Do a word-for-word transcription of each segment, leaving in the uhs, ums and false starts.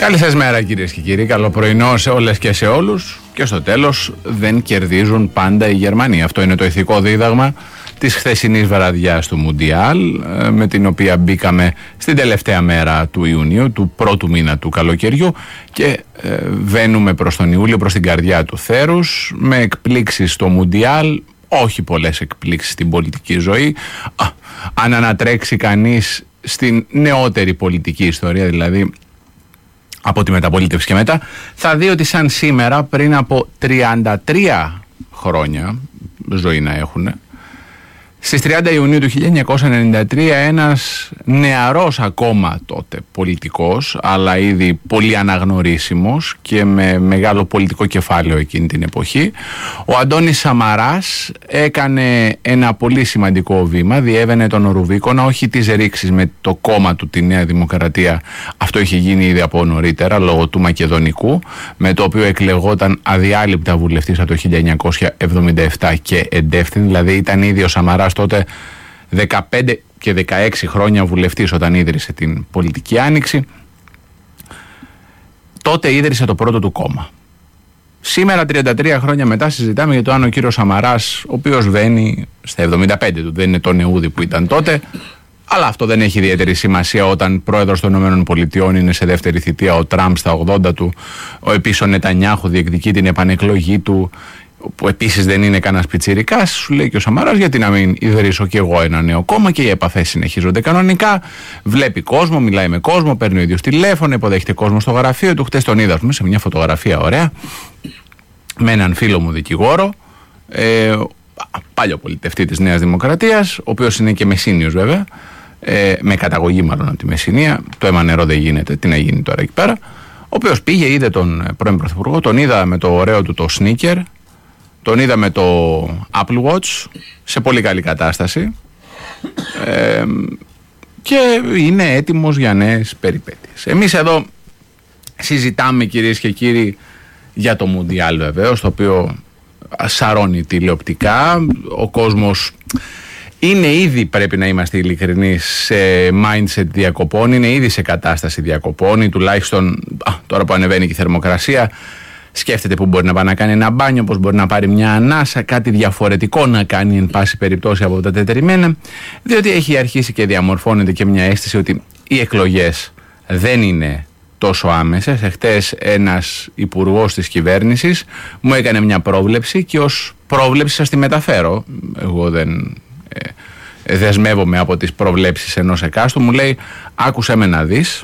Καλή σας μέρα κυρίες και κύριοι, καλό πρωινό σε όλες και σε όλους. Και στο τέλος δεν κερδίζουν πάντα οι Γερμανοί. Αυτό είναι το ηθικό δίδαγμα της χθεσινής βραδιάς του Μουντιάλ, με την οποία μπήκαμε στην τελευταία μέρα του Ιουνίου, του πρώτου μήνα του καλοκαιριού, και ε, βαίνουμε προς τον Ιούλιο, προς την καρδιά του θέρους, με εκπλήξεις στο Μουντιάλ, όχι πολλές εκπλήξεις στην πολιτική ζωή. Α, αν ανατρέξει κανείς στην νεότερη πολιτική ιστορία, δηλαδή από τη μεταπολίτευση και μετά, θα δει ότι σαν σήμερα, πριν από τριάντα τρία χρόνια, ζωή να έχουν, στις τριάντα Ιουνίου του χίλια εννιακόσια ενενήντα τρία, ένας νεαρός ακόμα τότε πολιτικός, αλλά ήδη πολύ αναγνωρίσιμος και με μεγάλο πολιτικό κεφάλαιο εκείνη την εποχή, ο Αντώνης Σαμαράς έκανε ένα πολύ σημαντικό βήμα, διέβαινε τον Ρουβίκονα, όχι τις ρήξεις με το κόμμα του, τη Νέα Δημοκρατία, αυτό είχε γίνει ήδη από νωρίτερα λόγω του Μακεδονικού, με το οποίο εκλεγόταν αδιάλειπτα βουλευτής από το χίλια εννιακόσια εβδομήντα επτά και εντεύθυνε, δηλαδή ήταν ήδη ο Σαμαράς τότε δεκαπέντε και δεκαέξι χρόνια βουλευτής όταν ίδρυσε την πολιτική άνοιξη. Τότε ίδρυσε το πρώτο του κόμμα. Σήμερα, τριάντα τρία χρόνια μετά, συζητάμε για το αν ο κύριος Σαμαράς, ο οποίος βαίνει στα εβδομήντα πέντε του, δεν είναι το νεούδι που ήταν τότε, αλλά αυτό δεν έχει ιδιαίτερη σημασία όταν πρόεδρος των ΗΠΑ είναι σε δεύτερη θητεία, ο Τραμπ στα ογδόντα του, ο επίσης ο Νετανιάχου διεκδικεί την επανεκλογή του, που επίσης δεν είναι κανένας πιτσιρικάς. Σου λέει και ο Σαμαράς, γιατί να μην ιδρύσω κι εγώ ένα νέο κόμμα, και οι επαφές συνεχίζονται κανονικά. Βλέπει κόσμο, μιλάει με κόσμο, παίρνει ο ίδιος τηλέφωνο, υποδέχεται κόσμο στο γραφείο του. Χτες τον είδα σε μια φωτογραφία ωραία με έναν φίλο μου δικηγόρο, ε, παλιό πολιτευτή της Νέας Δημοκρατίας, ο οποίος είναι και Μεσσίνιος βέβαια, ε, με καταγωγή μάλλον από τη Μεσσηνία. Το αίμα νερό δεν γίνεται, τι να γίνει τώρα εκεί πέρα. Ο οποίος πήγε, είδε τον πρώην Πρωθυπουργό, τον είδα με το ωραίο του το sneaker. Τον είδα με το Apple Watch σε πολύ καλή κατάσταση, ε, και είναι έτοιμος για νέες περιπέτειες. Εμείς εδώ συζητάμε, κυρίες και κύριοι, για το Μουντιάλ βεβαίως, το οποίο σαρώνει τηλεοπτικά. Ο κόσμος είναι ήδη, πρέπει να είμαστε ειλικρινείς, σε mindset διακοπών, είναι ήδη σε κατάσταση διακοπών, ή τουλάχιστον α, τώρα που ανεβαίνει και η θερμοκρασία, σκέφτεται που μπορεί να πάει να κάνει ένα μπάνιο, πώς μπορεί να πάρει μια ανάσα, κάτι διαφορετικό να κάνει εν πάση περιπτώσει από τα τετριμμένα, διότι έχει αρχίσει και διαμορφώνεται και μια αίσθηση ότι οι εκλογές δεν είναι τόσο άμεσες. Εχθές ένας υπουργός της κυβέρνησης μου έκανε μια πρόβλεψη, και ως πρόβλεψη σας τη μεταφέρω. Εγώ δεν ε, δεσμεύομαι από τις προβλέψεις ενός εκάστου. Μου λέει, άκουσέ με να δεις,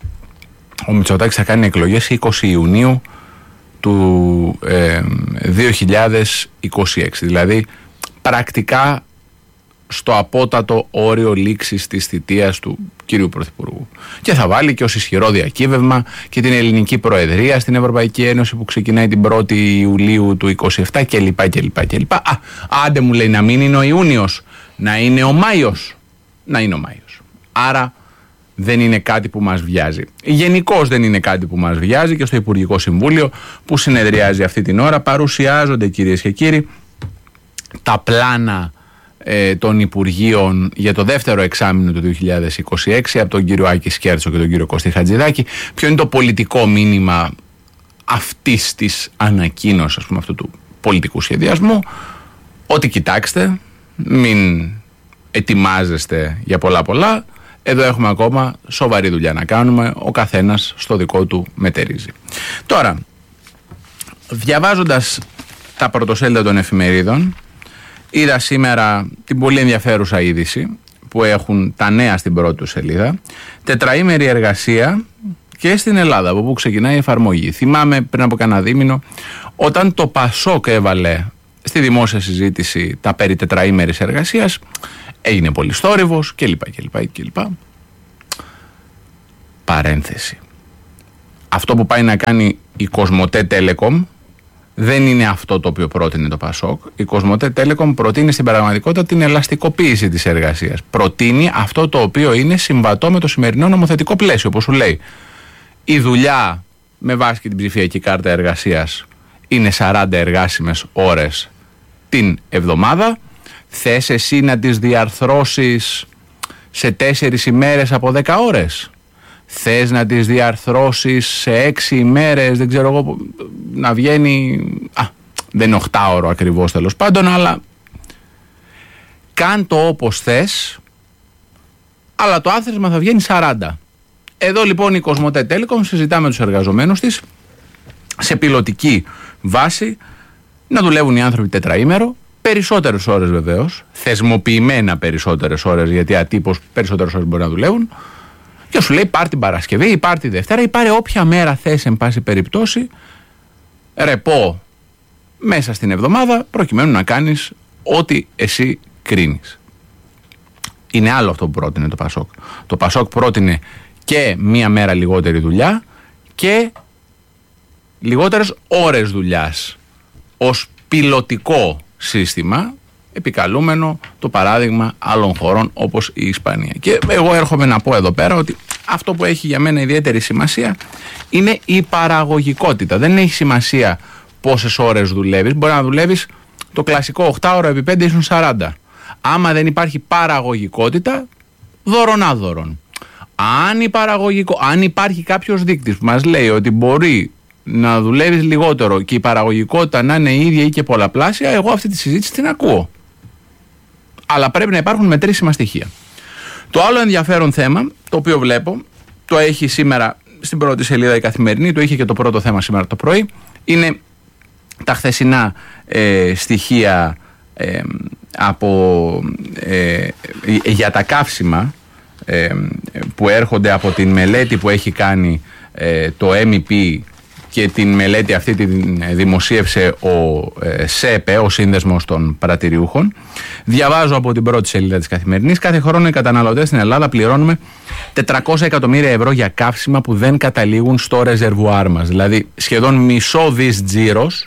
ο Μητσοτάκης θα κάνει εκλογές είκοσι Ιουνίου του ε, δύο χιλιάδες είκοσι έξι, δηλαδή πρακτικά στο απότατο όριο λήξης της θητείας του κυρίου Πρωθυπουργού, και θα βάλει και ως ισχυρό διακύβευμα και την ελληνική προεδρία στην Ευρωπαϊκή Ένωση που ξεκινάει την πρώτη Ιουλίου του είκοσι επτά κλπ κλπ κλπ. Α, άντε μου λέει να μην είναι ο Ιούνιος, να είναι ο Μάιος, να είναι ο Μάιος. Άρα δεν είναι κάτι που μας βιάζει. Γενικώς δεν είναι κάτι που μας βιάζει, και στο Υπουργικό Συμβούλιο που συνεδριάζει αυτή την ώρα παρουσιάζονται, κυρίες και κύριοι, τα πλάνα ε, των Υπουργείων για το δεύτερο εξάμηνο του δύο χιλιάδες είκοσι έξι από τον κύριο Άκη Σκέρτσο και τον κύριο Κωστή Χατζηδάκη. Ποιο είναι το πολιτικό μήνυμα αυτής της ανακοίνωσης, ας πούμε, αυτού του πολιτικού σχεδιασμού? Ότι κοιτάξτε, μην ετοιμάζεστε για πολλά πολλά. Εδώ έχουμε ακόμα σοβαρή δουλειά να κάνουμε, ο καθένας στο δικό του μετερίζει. Τώρα, διαβάζοντας τα πρωτοσέλιδα των εφημερίδων, είδα σήμερα την πολύ ενδιαφέρουσα είδηση που έχουν τα νέα στην πρώτη του σελίδα. Τετραήμερη εργασία και στην Ελλάδα, από που ξεκινάει η εφαρμογή. Θυμάμαι πριν από κανένα δίμηνο, όταν το Πασόκ έβαλε στη δημόσια συζήτηση τα περί τετραήμερης εργασίας, έγινε πολύ θόρυβος κλπ, κλπ, κλπ. Παρένθεση. Αυτό που πάει να κάνει η Κοσμοτέ Telecom δεν είναι αυτό το οποίο πρότεινε το Πασόκ. Η Κοσμοτέ Telecom προτείνει στην πραγματικότητα την ελαστικοποίηση της εργασίας. Προτείνει αυτό το οποίο είναι συμβατό με το σημερινό νομοθετικό πλαίσιο, όπως σου λέει. Η δουλειά με βάση και την ψηφιακή κάρτα εργασίας είναι σαράντα εργάσιμες ώρες την εβδομάδα. Θες εσύ να τις διαρθρώσεις σε τέσσερις ημέρες από δέκα ώρες? θες να τις διαρθρώσεις σε έξι ημέρες, δεν ξέρω εγώ, να βγαίνει, α, δεν είναι οχτάωρο ακριβώς τέλος πάντων, αλλά κάν το όπως θες, αλλά το άθροισμα θα βγαίνει σαράντα. Εδώ λοιπόν η Κοσμοτέ Telecom συζητά με τους εργαζομένους της σε πιλωτική βάση να δουλεύουν οι άνθρωποι τετραήμερο, περισσότερες ώρες βεβαίως, θεσμοποιημένα περισσότερες ώρες, γιατί ατύπως περισσότερες ώρες μπορεί να δουλεύουν, και σου λέει πάρ' την Παρασκευή ή πάρ' τη Δευτέρα ή πάρε όποια μέρα θες, εν πάση περιπτώσει, ρεπό μέσα στην εβδομάδα, προκειμένου να κάνεις ό,τι εσύ κρίνεις. Είναι άλλο αυτό που πρότεινε το Πασόκ. Το Πασόκ πρότεινε και μία μέρα λιγότερη δουλειά και λιγότερες ώρες δουλειάς ως πιλωτικό σύστημα, επικαλούμενο το παράδειγμα άλλων χωρών όπως η Ισπανία. Και εγώ έρχομαι να πω εδώ πέρα ότι αυτό που έχει για μένα ιδιαίτερη σημασία είναι η παραγωγικότητα. Δεν έχει σημασία πόσες ώρες δουλεύεις. Μπορεί να δουλεύεις το κλασικό οκτώ ώρο επί πέντε ίσον σαράντα. Άμα δεν υπάρχει παραγωγικότητα, δώρον άδωρον. Αν, η παραγωγικο... Αν υπάρχει κάποιος δείκτης που μας λέει ότι μπορεί να δουλεύεις λιγότερο και η παραγωγικότητα να είναι η ίδια ή και πολλαπλάσια, εγώ αυτή τη συζήτηση την ακούω. Αλλά πρέπει να υπάρχουν μετρήσιμα στοιχεία. Το άλλο ενδιαφέρον θέμα, το οποίο βλέπω, το έχει σήμερα στην πρώτη σελίδα η Καθημερινή, το είχε και το πρώτο θέμα σήμερα το πρωί, είναι τα χθεσινά ε, στοιχεία ε, από, ε, για τα καύσιμα ε, που έρχονται από την μελέτη που έχει κάνει ε, το εμ ι πι, και την μελέτη αυτή τη δημοσίευσε ο ε, ΣΕΠΕ, ο Σύνδεσμος των Πρατηριούχων. Διαβάζω από την πρώτη σελίδα της Καθημερινής. Κάθε χρόνο οι καταναλωτές στην Ελλάδα πληρώνουμε τετρακόσια εκατομμύρια ευρώ για καύσιμα που δεν καταλήγουν στο ρεζερβουάρ μας. Δηλαδή σχεδόν μισό δις τζίρος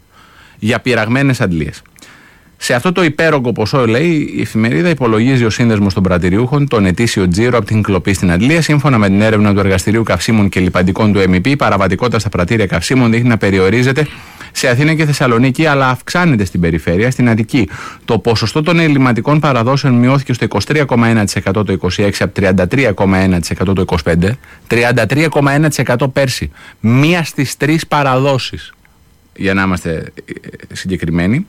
για πειραγμένες αντλίες. Σε αυτό το υπέρογκο ποσό, λέει η εφημερίδα, υπολογίζει ο Σύνδεσμος των Πρατηριούχων τον ετήσιο τζίρο από την κλοπή στην αντλία. Σύμφωνα με την έρευνα του Εργαστηρίου Καυσίμων και Λιπαντικών του εμ ι πι, η παραβατικότητα στα πρατήρια καυσίμων δείχνει να περιορίζεται σε Αθήνα και Θεσσαλονίκη, αλλά αυξάνεται στην περιφέρεια. Στην Αττική, το ποσοστό των ελλειμματικών παραδόσεων μειώθηκε στο είκοσι τρία κόμμα ένα τοις εκατό το είκοσι έξι από τριάντα τρία κόμμα ένα τοις εκατό το είκοσι πέντε. τριάντα τρία κόμμα ένα τοις εκατό πέρσι. Μία στις τρεις παραδόσεις, για να είμαστε συγκεκριμένοι.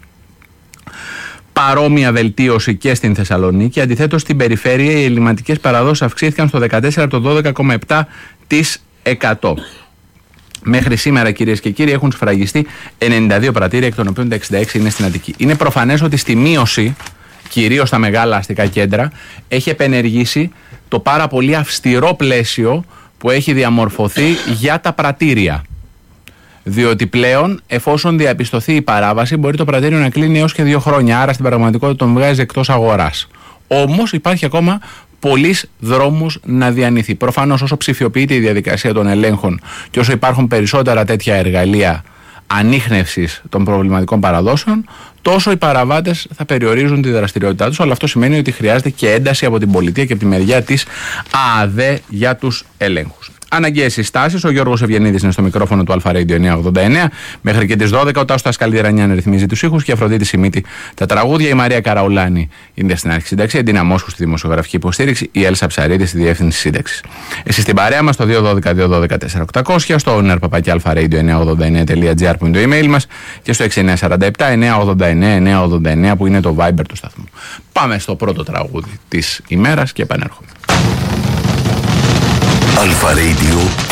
Παρόμοια βελτίωση και στην Θεσσαλονίκη. Αντιθέτως, στην περιφέρεια οι ελλειμματικές παραδόσεις αυξήθηκαν στο δεκατέσσερα από το δώδεκα κόμμα επτά τοις εκατό. Μέχρι σήμερα, κυρίες και κύριοι, έχουν σφραγιστεί ενενήντα δύο πρατήρια, εκ των οποίων τα εξήντα έξι είναι στην Αττική. Είναι προφανές ότι στη μείωση, κυρίως στα μεγάλα αστικά κέντρα, έχει επενεργήσει το πάρα πολύ αυστηρό πλαίσιο που έχει διαμορφωθεί για τα πρατήρια. Διότι πλέον, εφόσον διαπιστωθεί η παράβαση, μπορεί το πρατήριο να κλείνει έως και δύο χρόνια. Άρα στην πραγματικότητα τον βγάζει εκτός αγοράς. Όμως υπάρχει ακόμα πολλής δρόμους να διανυθεί. Προφανώς, όσο ψηφιοποιείται η διαδικασία των ελέγχων και όσο υπάρχουν περισσότερα τέτοια εργαλεία ανίχνευσης των προβληματικών παραδόσεων, τόσο οι παραβάτες θα περιορίζουν τη δραστηριότητά τους. Αλλά αυτό σημαίνει ότι χρειάζεται και ένταση από την πολιτεία και από τη μεριά της ΑΑΔΕ για τους ελέγχους. Αναγκαίες συστάσεις. Ο Γιώργος Ευγενίδης είναι στο μικρόφωνο του Αλφα Radio εννιακόσια ογδόντα εννέα. Μέχρι και τις δώδεκα ο Τάσος Τασκαλίδη ρυθμίζει τους ήχους και η Αφροδίτη Σιμίτη τα τραγούδια. Η Μαρία Καραουλάνη είναι στην άρχη σύνταξη. Η Ντίνα Μόσχου στη δημοσιογραφική υποστήριξη. Η Έλσα Ψαρίδη στη διεύθυνση σύνταξης. Εσείς στην παρέα μας στο δύο ένα δύο δύο ένα δύο τέσσερα οκτακόσια, στο νερπαπάκι αλφα radio εννιακόσια ογδόντα εννέα τελεία τζι άρ που είναι το email μας και στο έξι εννιά τέσσερα επτά εννιακόσια ογδόντα εννέα εννιακόσια ογδόντα εννέα που είναι το Viber του σταθμού. Πάμε στο πρώτο τραγούδι της ημέρας και επανέρχομαι. Αλφα Radio.